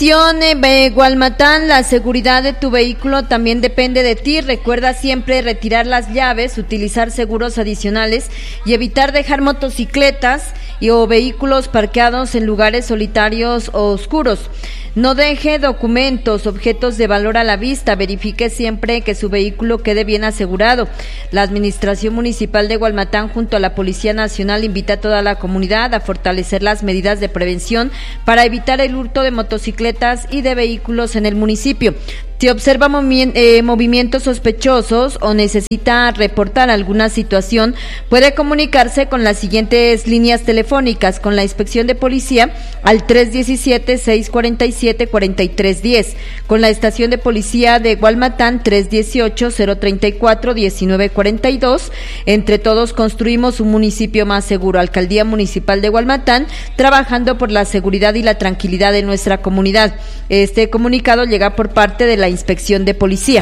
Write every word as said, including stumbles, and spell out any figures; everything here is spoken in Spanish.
Atención, eh, Gualmatán, la seguridad de tu vehículo también depende de ti. Recuerda siempre retirar las llaves, utilizar seguros adicionales y evitar dejar motocicletas y o vehículos parqueados en lugares solitarios o oscuros. No deje documentos, objetos de valor a la vista. Verifique siempre que su vehículo quede bien asegurado. La Administración Municipal de Gualmatán junto a la Policía Nacional invita a toda la comunidad a fortalecer las medidas de prevención para evitar el hurto de motocicletas y de vehículos en el municipio. Si observa movi- eh, movimientos sospechosos o necesita reportar alguna situación, puede comunicarse con las siguientes líneas telefónicas: con la Inspección de Policía al tres diecisiete, seiscientos cuarenta y siete, cuarenta y tres diez, con la Estación de Policía de Gualmatán tres dieciocho, cero treinta y cuatro, diecinueve cuarenta y dos. Entre todos construimos un municipio más seguro. Alcaldía Municipal de Gualmatán, trabajando por la seguridad y la tranquilidad de nuestra comunidad. Este comunicado llega por parte de la Inspección de Policía.